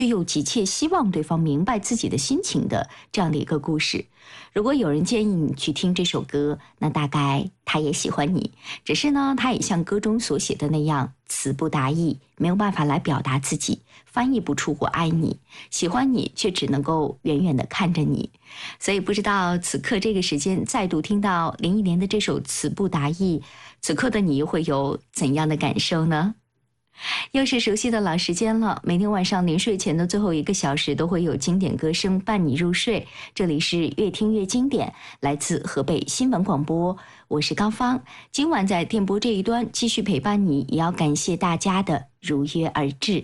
又急切希望对方明白自己的心情的这样的一个故事。如果有人建议你去听这首歌，那大概他也喜欢你，只是呢，他也像歌中所写的那样词不达意，没有办法来表达自己，翻译不出我爱你，喜欢你却只能够远远地看着你。所以不知道此刻这个时间再度听到林忆莲的这首词不达意，此刻的你又会有怎样的感受呢？又是熟悉的老时间了，每天晚上临睡前的最后1个小时都会有经典歌声伴你入睡。这里是越听越经典，来自河北新闻广播，我是高芳。今晚在电波这一端继续陪伴你，也要感谢大家的如约而至。